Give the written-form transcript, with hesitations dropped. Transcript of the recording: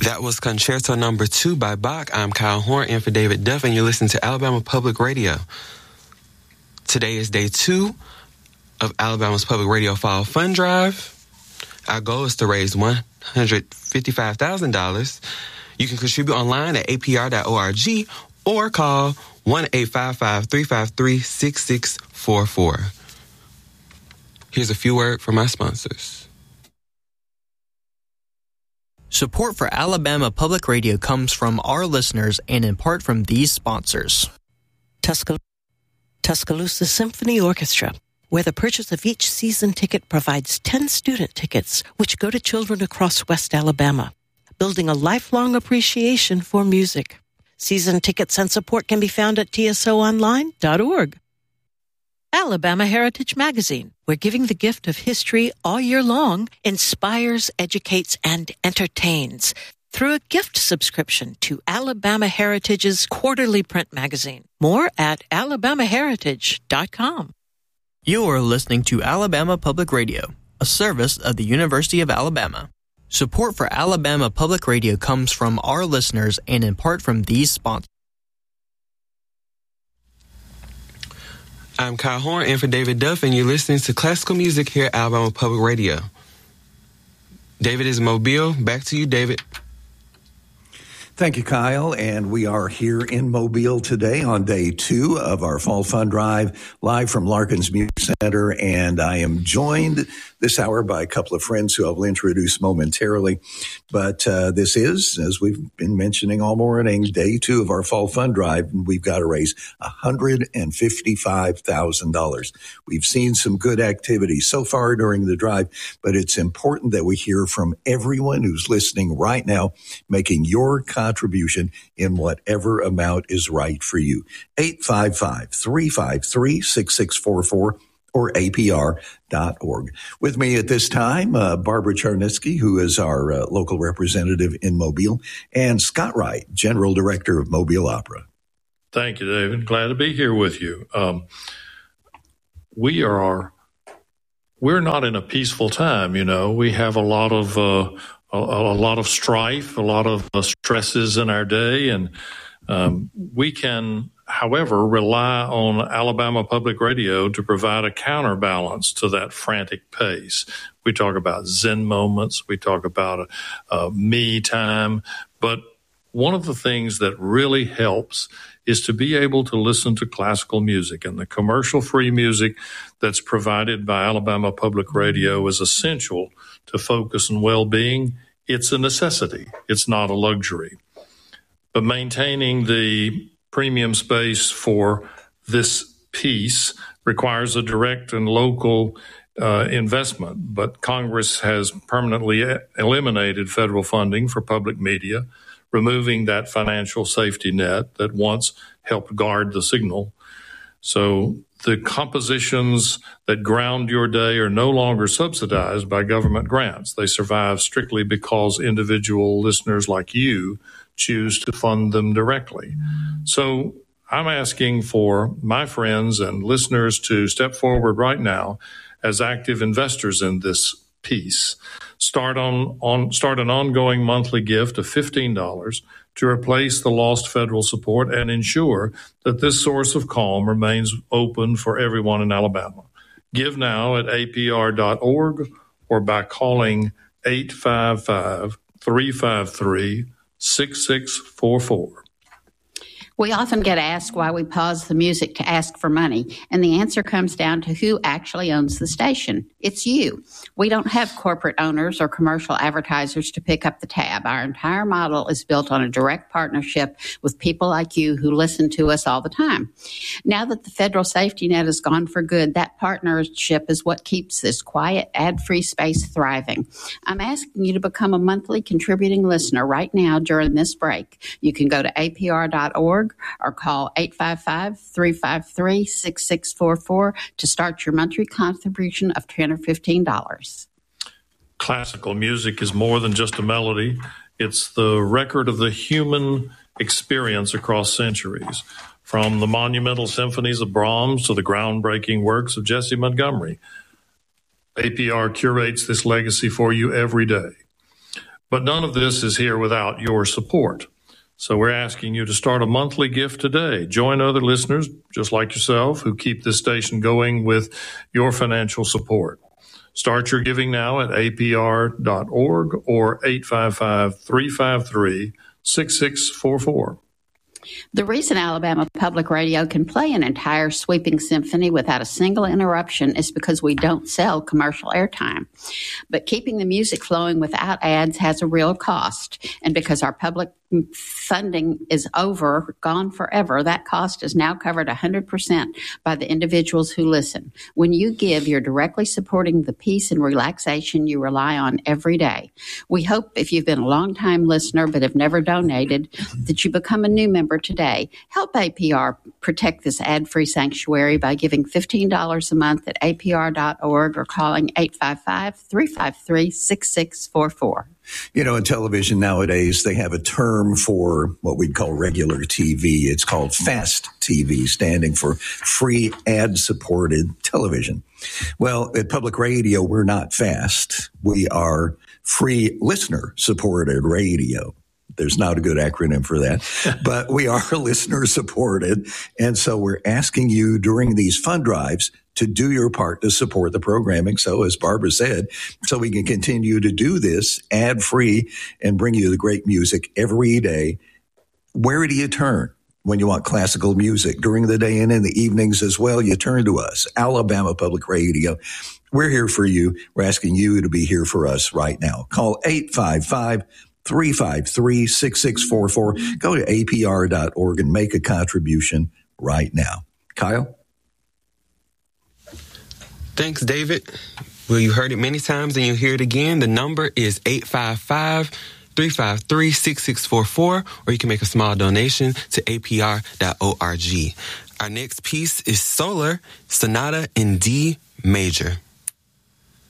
That was Concerto Number 2 by Bach. I'm Kyle Horn in for David Duff, and you're listening to Alabama Public Radio. Today is day 2 of Alabama's Public Radio Fall Fund Drive. Our goal is to raise $155,000. You can contribute online at apr.org or call 1-855-353-6644. Here's a few words from our sponsors. Support for Alabama Public Radio comes from our listeners and in part from these sponsors. Tuscaloosa Symphony Orchestra, where the purchase of each season ticket provides 10 student tickets, which go to children across West Alabama, building a lifelong appreciation for music. Season tickets and support can be found at tsoonline.org. Alabama Heritage Magazine, where giving the gift of history all year long inspires, educates, and entertains through a gift subscription to Alabama Heritage's quarterly print magazine. More at alabamaheritage.com. You are listening to Alabama Public Radio, a service of the University of Alabama. Support for Alabama Public Radio comes from our listeners and in part from these sponsors. I'm Kyle Horn in for David Duff, and you're listening to classical music here at Alabama Public Radio. David is in Mobile. Back to you, David. Thank you, Kyle. And we are here in Mobile today on day 2 of our Fall Fund Drive, live from Larkins Music Center. And I am joined this hour by a couple of friends who I will introduce momentarily. But this is, as we've been mentioning all morning, day 2 of our Fall Fund Drive, and we've got to raise $155,000. We've seen some good activity so far during the drive, but it's important that we hear from everyone who's listening right now, making your contribution in whatever amount is right for you. 855-353-6644 or apr.org. With me at this time, Barbara Charnitsky, who is our local representative in Mobile, and Scott Wright, General Director of Mobile Opera. Thank you, David. Glad to be here with you. We're not in a peaceful time, you know. We have a lot of strife, a lot of stresses in our day, and we can, however, rely on Alabama Public Radio to provide a counterbalance to that frantic pace. We talk about Zen moments, we talk about me time, but one of the things that really helps is to be able to listen to classical music, and the commercial-free music that's provided by Alabama Public Radio is essential to focus on well-being. It's a necessity. It's not a luxury. But maintaining the premium space for this piece requires a direct and local investment. But Congress has permanently eliminated federal funding for public media, removing that financial safety net that once helped guard the signal. So the compositions that ground your day are no longer subsidized by government grants. They survive strictly because individual listeners like you choose to fund them directly. So I'm asking for my friends and listeners to step forward right now as active investors in this piece. Start an ongoing monthly gift of $15 to replace the lost federal support and ensure that this source of calm remains open for everyone in Alabama. Give now at apr.org or by calling 855-353-6644. We often get asked why we pause the music to ask for money, and the answer comes down to who actually owns the station. It's you. We don't have corporate owners or commercial advertisers to pick up the tab. Our entire model is built on a direct partnership with people like you who listen to us all the time. Now that the federal safety net is gone for good, that partnership is what keeps this quiet, ad-free space thriving. I'm asking you to become a monthly contributing listener right now during this break. You can go to apr.org or call 855-353-6644 to start your monthly contribution of $10 or $15. Classical music is more than just a melody. It's the record of the human experience across centuries, from the monumental symphonies of Brahms to the groundbreaking works of Jesse Montgomery. APR curates this legacy for you every day. But none of this is here without your support. So we're asking you to start a monthly gift today. Join other listeners just like yourself who keep this station going with your financial support. Start your giving now at apr.org or 855-353-6644. The reason Alabama Public Radio can play an entire sweeping symphony without a single interruption is because we don't sell commercial airtime. But keeping the music flowing without ads has a real cost. And because our public funding is gone forever, that cost is now covered 100% by the individuals who listen. When you give, you're directly supporting the peace and relaxation you rely on every day. We hope if you've been a long-time listener but have never donated, that you become a new member today. Help APR protect this ad-free sanctuary by giving $15 a month at apr.org or calling 855-353-6644. You know, in television nowadays, they have a term for what we'd call regular TV. It's called FAST TV, standing for free ad-supported television. Well, at Public Radio, we're not FAST. We are free listener-supported radio. There's not a good acronym for that, but we are listener-supported. And so we're asking you during these fund drives to do your part to support the programming. So as Barbara said, so we can continue to do this ad-free and bring you the great music every day. Where do you turn when you want classical music? During the day and in the evenings as well, you turn to us, Alabama Public Radio. We're here for you. We're asking you to be here for us right now. Call 855-353-6644. Go to apr.org and make a contribution right now. Kyle? Thanks, David. Well, you heard it many times and you'll hear it again. The number is 855-353-6644, or you can make a small donation to apr.org. Our next piece is Solar, Sonata in D major.